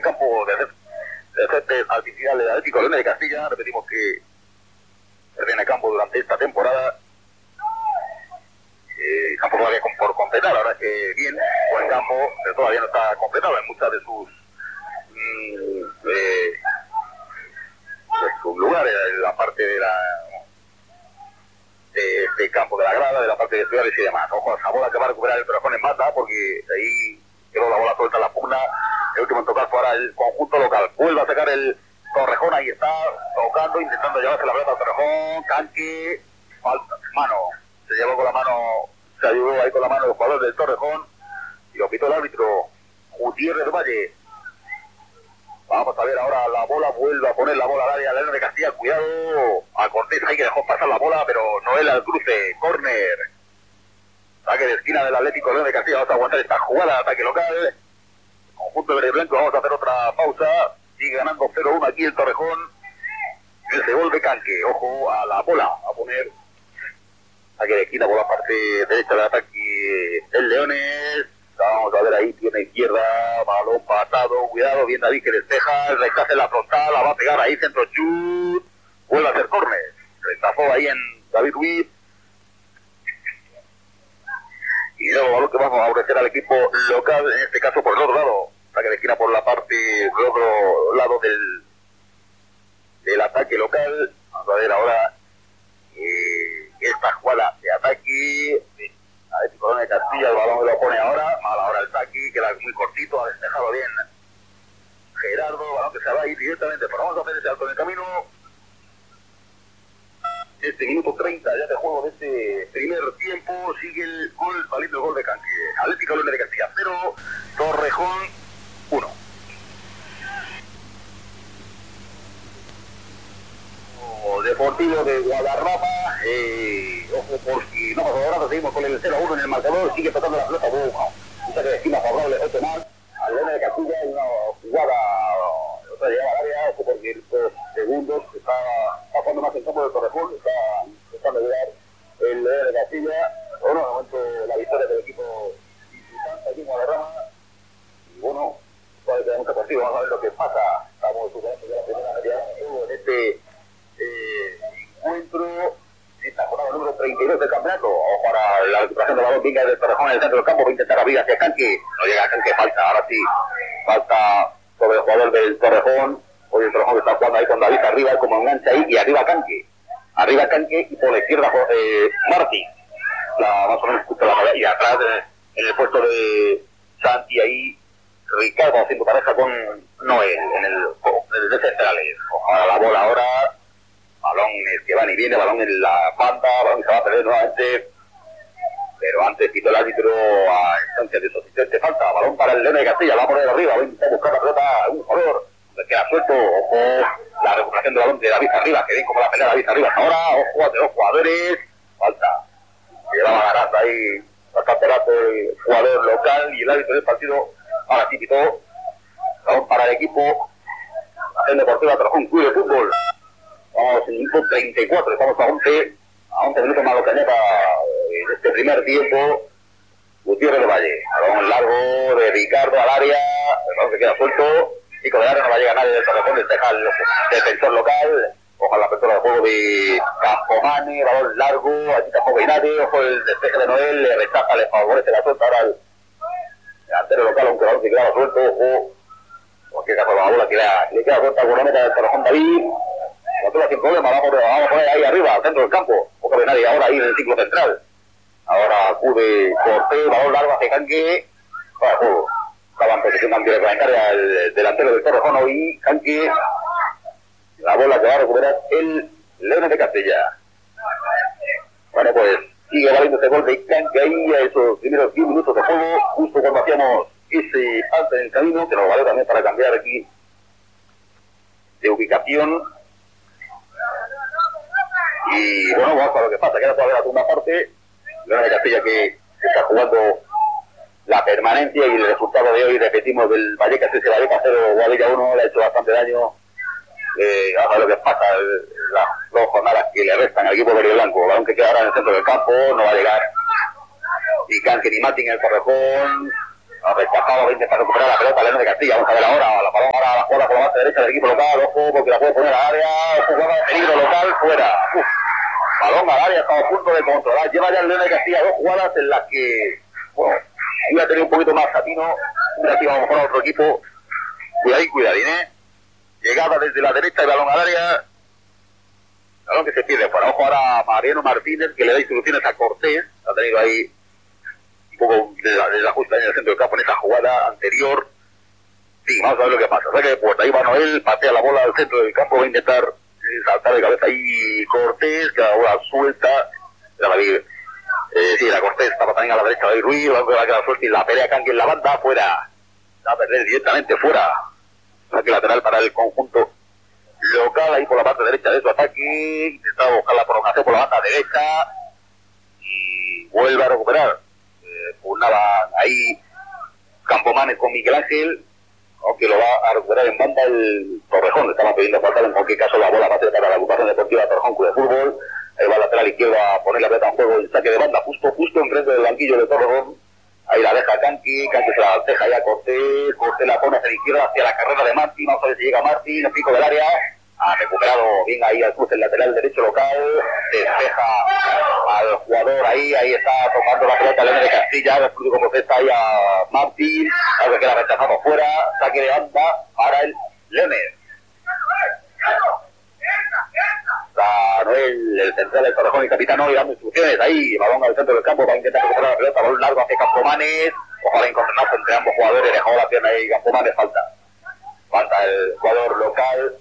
campo de césped artificial del Atlético Leones de Castilla. Repetimos que termina el campo durante esta temporada. Campo todavía por completar, la verdad es que bien, buen campo, pero todavía no está completado en muchas de sus lugares, en la parte de este campo de la grada, de la parte de ciudades y demás. Ojo a esa bola que va a recuperar el Torrejón en mata, porque ahí quedó la bola suelta en la pugna. El último en tocar fue ahora el conjunto local. Vuelve a sacar el Torrejón, ahí está, tocando, intentando llevarse la pelota al Torrejón. Canque, falta, mano, se llevó con la mano, se ayudó ahí con la mano el jugador del Torrejón, y lo pitó el árbitro Gutiérrez Valle. Vamos a ver ahora la bola, vuelve a poner la bola al área, León de Castilla, cuidado a Cortés, ahí que dejó pasar la bola, pero Noel al cruce, córner, saque de esquina del Atlético León de Castilla. Vamos a aguantar esta jugada de ataque local, conjunto verde y blanco. Vamos a hacer otra pausa, sigue ganando 0-1 aquí el Torrejón, ese gol de Canque, ojo a la bola, a poner saque de esquina por la parte derecha del ataque el Leones. Vamos a ver ahí, tiene izquierda, balón pasado, cuidado, bien David que despeja, el rechace en la frontal, la va a pegar ahí, centro chut, vuelve a hacer córner, rechazó ahí en David Ruiz, y luego balón que vamos a ofrecer al equipo local, en este caso por el otro lado, saque de esquina por la parte del otro lado del ataque local. Vamos a ver ahora esta jugada de ataque, Atlético Leones de Castilla, el balón lo pone ahora, mal ahora el saque, queda muy cortito, ha despejado bien Gerardo, balón que se va a ir directamente, pero vamos a hacer ese alto en el camino. Este minuto 30 ya de juego de este primer tiempo, sigue el gol, saliendo el gol de Canque. Atlético Leones de Castilla 0, Torrejón 1. Deportivo de Guadarrama, ojo por si no, ahora seguimos con el 0-1 en el marcador, sigue tocando la pelota, un saque de esquina favorable, 8 más, al Leones de Castilla, una jugada, otra llegada al área, ojo porque en 2 segundos está jugando más en campo del Torrejón, está intentando llegar el Leones de Castilla, bueno, de momento la victoria del equipo visitante aquí en Guadarrama, y bueno, todavía queda mucho partido, vamos a ver lo que pasa, estamos superando ya la primera media en este encuentro, esta jornada número 32 del campeonato. Ojo para la recuperación del balón, venga del Torrejón en el centro del campo, va a intentar abrir hacia Canque, no llega a Canque, falta, ahora sí, falta sobre el jugador del Torrejón. Hoy el Torrejón está jugando ahí con David arriba, como engancha ahí, y arriba Canque, y por la izquierda Martín, más o menos justo la medalla, y atrás en el puesto de Santi ahí, Ricardo haciendo pareja con Noel en el de centrales. Ahora la bola ahora, balón que va y viene, balón en la banda, balón que se va a perder nuevamente, pero antes quitó el árbitro a instancia de su asistente, falta, balón para el León de Castilla, va a poner arriba, va a intentar buscar la pelota, un jugador, le queda suelto, ojo, la recuperación del balón de David Arriba, que ven como la pelea David Arriba ahora, ojo de los jugadores, falta, llevaba ganando ahí bastante rato el jugador local y el árbitro del partido, ahora sí quitó, balón para el equipo, Acción Deportiva Torrejón Club de Fútbol. Vamos en el minuto 34, estamos a 11 minutos más lo que añada en este primer tiempo. Gutiérrez de Valle, balón largo de Ricardo al área, el balón que queda suelto, Pico de área, no va a llegar nadie del Torrejón, despeja el defensor local, ojo la apertura de juego de Campomane, balón largo, aquí tampoco hay nadie, ojo el despeje de Noel, le rechaza, le favorece la suelta ahora al delantero local, aunque el balón se queda suelto, ojo, en cualquier caso la bola que le queda suelta con la meta del Torrejón David. Nosotros sin problema, vamos a poner ahí arriba, al centro del campo, poco de nadie ahora ahí en el ciclo central. Ahora acude Cortés, balón largo hacia Canque, para juego. Estaba en posición antirreglamentaria el delantero del Torrejón y Canque, la bola que va a recuperar el Leones de Castilla. Bueno, pues sigue valiendo ese gol de Canque ahí a esos primeros 10 minutos de juego, justo cuando hacíamos ese alto en el camino, que nos valió también para cambiar aquí de ubicación. Y bueno, vamos a ver lo que pasa, queda todavía la segunda parte, Leones de Castilla que está jugando la permanencia y el resultado de hoy, repetimos, del Vallecas ese Vallecas 0, Guadilla 1, le ha hecho bastante daño. Vamos a ver lo que pasa, las 2 jornadas que le restan al equipo verde y blanco, balón que queda ahora en el centro del campo, no va a llegar ni Canque ni Martín en el Torrejón, ha rechazado, va a intentar recuperar la pelota Leones de Castilla, vamos a ver ahora, la balón ahora derecha del equipo local, ojo, porque la puede poner al área, jugada de peligro local, fuera. Balón al área, estamos a punto de controlar. Lleva ya el León de Castilla 2 jugadas en las que, bueno, ahí ha tenido un poquito más Satino, una tira a lo mejor a otro equipo. Cuidadín, llegada desde la derecha, el balón al área, balón que se pierde fuera. Ojo ahora a Mariano Martínez, que le da instrucciones a Cortés, ha tenido ahí un poco de la justa en el centro del campo en esa jugada anterior. Sí, vamos a ver lo que pasa. Saque de puerta, ahí va Noel, patea la bola al centro del campo, va a intentar saltar de cabeza ahí Cortés, que la bola suelta, ya la vi. Sí, la Cortés estaba también a la derecha de Ruiz, va a quedar suelta y la pelea Canqui en la banda, fuera. Va a perder directamente fuera. Saque lateral para el conjunto local, ahí por la parte derecha de su ataque, intentaba buscar la prolongación por la banda derecha y vuelve a recuperar. Pugnaban ahí Campomanes con Miguel Ángel, aunque lo va a recuperar en banda el Torrejón. Estaba pidiendo faltar, en cualquier caso la bola va a ser para la agrupación deportiva Torrejón Club de Fútbol. Ahí va el lateral izquierdo a poner la pelota en juego, el saque de banda justo enfrente del banquillo de Torrejón. Ahí la deja Canqui se la deja ya Cortés la pone hacia la izquierda, hacia la carrera de Martín, vamos a ver si llega Martín, el pico del área, ha recuperado bien ahí al cruce el lateral derecho local, despeja al jugador ahí está tomando la pelota León de Castilla, el cruce como está ahí a Martín, algo que la rechazamos fuera, saque de banda para el Leones. Noel, el central del Torrejón y capitán hoy dando instrucciones ahí, balón al centro del campo para intentar recuperar la pelota, balón largo hacia Campomanes, ojalá encontrarse entre ambos jugadores, dejó la pierna ahí Campomanes, falta el jugador local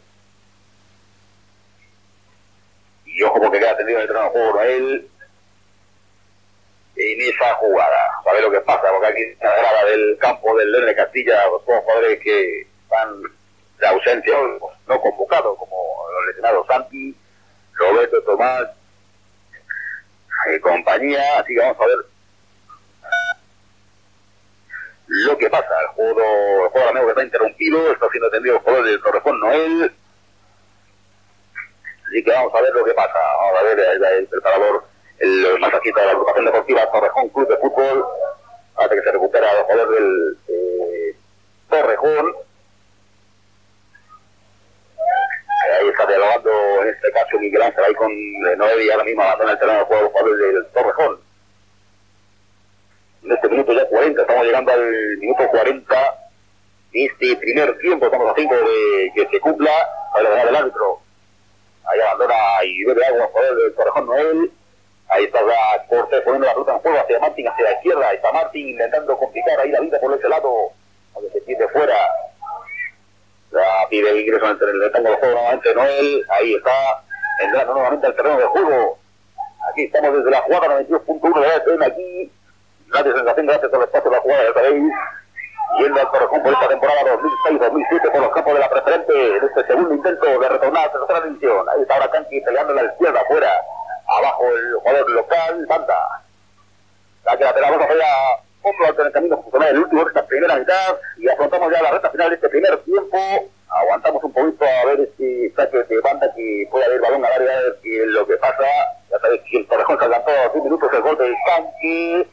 y ojo porque queda tendido en el terreno de juego Noel en esa jugada, a ver lo que pasa, porque aquí en la grada del campo del León de Castilla los jugadores que están de ausencia pues, no convocados como los lesionados Santi, Roberto, Tomás y compañía, así que vamos a ver lo que pasa. El juego amigo que está interrumpido, está siendo atendido el jugador del Torrejón Noel, así que vamos a ver lo que pasa. Vamos a ver el preparador, el masajista de la agrupación deportiva Torrejón Club de Fútbol, hasta que se recupera el jugador del Torrejón. Ahí está dialogando en este caso Miguel Ángel ahí con Noel y ahora mismo abandona el terreno de juego los jugadores del Torrejón. En este minuto ya 40, estamos llegando al minuto 40 de este primer tiempo, estamos a 5 de que se cumpla, ahí lo deja el árbitro. Ahí abandona y bebe agua los jugadores del Torrejón Noel. Ahí está ya Cortés poniendo la pelota en juego hacia Martín, hacia la izquierda. Ahí está Martín intentando complicar ahí la vida por ese lado, aunque se pierde fuera. Ya pide el ingreso entre el rectángulo del juego nuevamente Noel, ahí está entrando nuevamente al terreno de juego. Aquí estamos desde la jugada 92.1 de la ETN aquí. Gracias sensación, gracias por el espacio de la jugada, ya sabéis. Yendo al Torrejón por esta temporada 2006-2007 por los campos de la preferente en este segundo intento de retornar a tercera división. Ahí está ahora Canqui peleando en la izquierda, afuera. Abajo el jugador local, banda. La que lateral, vamos a ver otro alternamiento funcional, el último de esta primera mitad y afrontamos ya la recta final de este primer tiempo. Aguantamos un poquito a ver este saque de banda que puede haber balón al área, a ver qué es lo que pasa. Ya sabéis que el Torrejón se adelantó a 10 minutos el gol del Canqui.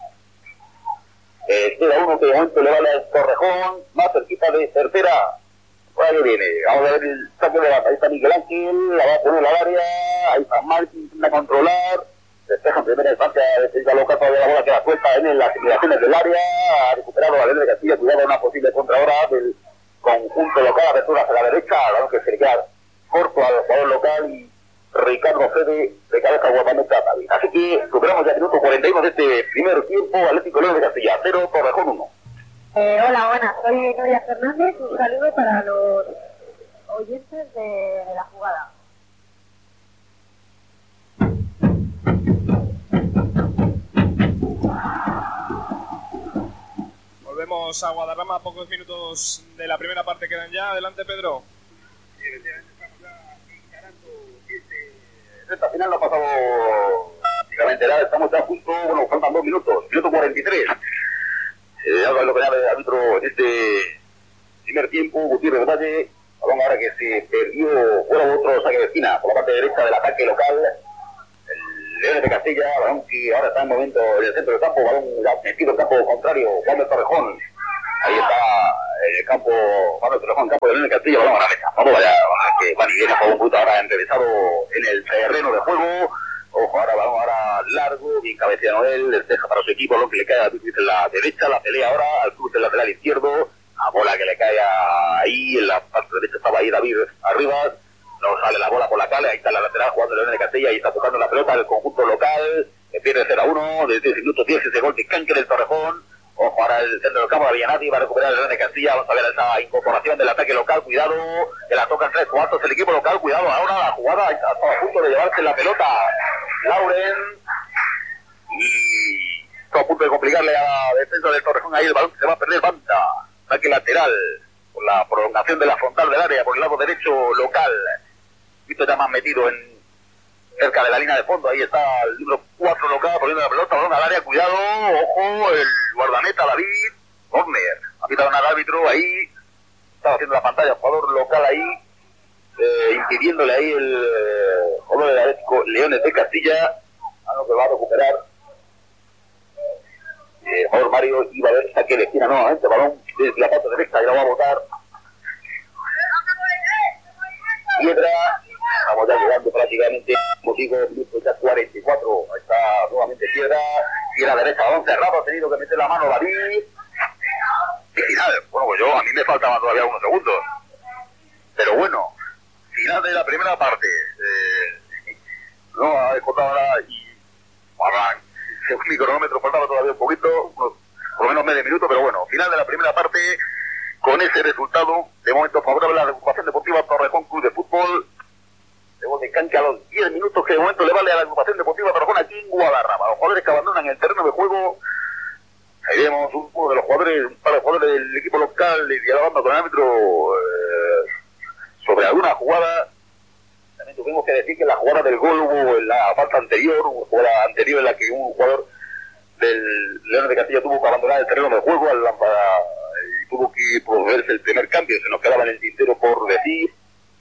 Queda uno que de momento le vale al Torrejón, más cerquita de tercera. Por ahí viene, vamos a ver el saque de banda. Ahí está Miguel Ángel, la va a poner al área, ahí está Martín, intenta controlar. Despeja en primera instancia de local, todavía la bola queda suelta en las inmediaciones del área, ha recuperado la León de Castilla, cuidado una posible contra ahora del conjunto local, apertura hacia la derecha, claro que se le queda corto al jugador local y Ricardo Fede de cabeza guapamente a David. Así que superamos ya el minuto 41 de este primer tiempo, Atlético León de Castilla 0, Torrejón 1. Hola, buenas, soy Noria Fernández, un saludo para los oyentes de la jugada. Volvemos a Guadarrama, pocos minutos de la primera parte quedan ya. Adelante, Pedro. Estamos ya encarando esta final no ha pasado prácticamente nada, estamos ya justo, bueno, faltan 2 minutos, minuto 43. Algo lo que llama el árbitro en este primer tiempo, Gutiérrez Valle, balón ahora que se perdió, fuera otro saque de esquina por la parte derecha del ataque local. León de Castilla, balón que ahora está en momento en el centro del campo, balón metido en campo contrario, Juan del Torrejón. Ahí está en el campo, cuando Torrejón, en campo de León Castilla, balón a la mesa. Vamos allá, que Juan y viene por un punto ahora entrevistado en el terreno de juego. Ojo, ahora balón ahora largo, bien cabeceado él, despeja para su equipo, lo que le cae a David en la derecha, la pelea ahora al cruce del lateral izquierdo, la bola que le cae ahí, en la parte derecha estaba ahí David arriba, no sale la bola por la calle, ahí está la lateral jugando León de Castilla y está tocando la pelota del conjunto local, que pierde 0-1, desde el minuto 10 ese gol de Canque del Torrejón. Ojo, ahora el centro del campo, no había nadie, va a recuperar el León de Castilla, vamos a ver esa incorporación del ataque local, cuidado, que la tocan 3 cuartos el equipo local, cuidado, ahora la jugada está a punto de llevarse la pelota Lauren, y está a punto de complicarle a la defensa del Torrejón, ahí el balón se va a perder, banda, ataque lateral, por la prolongación de la frontal del área, por el lado derecho local, visto ya más metido en cerca de la línea de fondo, ahí está el número 4 local poniendo la pelota, balón al área, cuidado, ojo, el guardameta David, corner, ha pitado al árbitro ahí, estaba haciendo la pantalla, jugador local ahí, impidiéndole ahí el jugador del Atlético Leones de Castilla, a lo que va a recuperar el jugador Mario, iba a ver saque de esquina nuevamente, balón desde la parte derecha, y lo va a botar Piedra. Estamos ya llegando prácticamente, como digo, minutos ya 44. Ahí está nuevamente Piedra. Y a la derecha, balón cerrado, ha tenido que meter la mano David. Y final, bueno, pues a mí me faltaban todavía unos segundos. Pero bueno, final de la primera parte. No ha descontado nada y según mi cronómetro faltaba todavía un poquito, por lo menos medio minuto, pero bueno, final de la primera parte. Con ese resultado, de momento favorable a la agrupación deportiva Torrejón Club de Fútbol. De gol de Canque a los 10 minutos que de momento le vale a la agrupación deportiva Torrejón aquí en Guadarrama. Los jugadores que abandonan el terreno de juego. Ahí vemos uno de los jugadores, un par de jugadores del equipo local dialogando con el árbitro sobre alguna jugada. También tuvimos que decir que la jugada del gol hubo en la falta anterior, una jugada anterior en la que un jugador del León de Castilla tuvo que abandonar el terreno de juego y tuvo que procederse el primer cambio, se nos quedaba en el tintero por decir.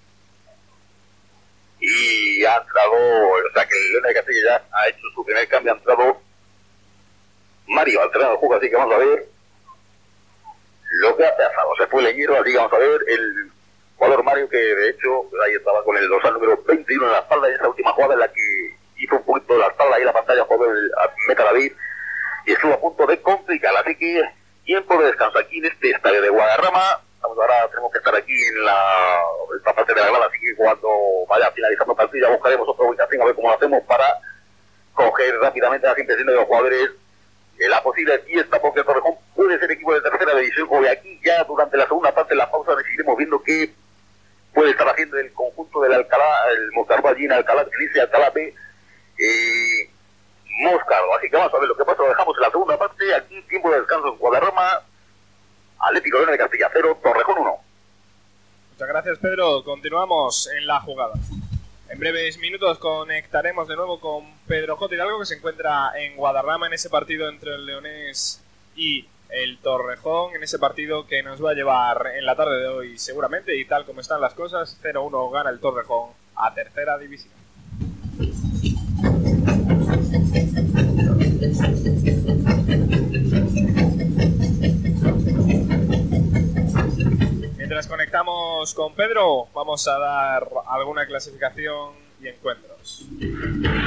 Y ha entrado, o sea que el León de Castilla ya ha hecho su primer cambio, ha entrado Mario al terreno del juego, así que vamos a ver lo que ha pasado. Se fue Leñero, así que vamos a ver el jugador Mario, que de hecho ahí estaba con el dorsal número 21 en la espalda, y esa última jugada en la que hizo un poquito de la espalda ahí en la pantalla, jugó el meta David y estuvo a punto de complicar, así que tiempo de descanso aquí en este estadio de Guadarrama. Ahora tenemos que estar aquí en esta parte de la grada, así que cuando vaya finalizando el partido ya buscaremos otra ubicación a ver cómo lo hacemos para coger rápidamente las impresiones de los jugadores, la posible fiesta, porque el Torrejón puede ser equipo de tercera división, o de aquí ya durante la segunda parte de la pausa decidiremos viendo qué puede estar haciendo el conjunto del Alcalá, el Moscardo allí en Alcalá, que dice Alcalá B, Moscardo. Así que vamos a ver lo que pasa, lo dejamos en la segunda parte, aquí tiempo de descanso en Guadarrama. Atlético León de Castilla 0, Torrejón 1. Muchas gracias, Pedro. Continuamos en la jugada. En breves minutos conectaremos de nuevo con Pedro J. Hidalgo, que se encuentra en Guadarrama en ese partido entre el Leonés y el Torrejón, en ese partido que nos va a llevar en la tarde de hoy seguramente, y tal como están las cosas, 0-1 gana el Torrejón a tercera división. Mientras conectamos con Pedro, vamos a dar alguna clasificación y encuentros.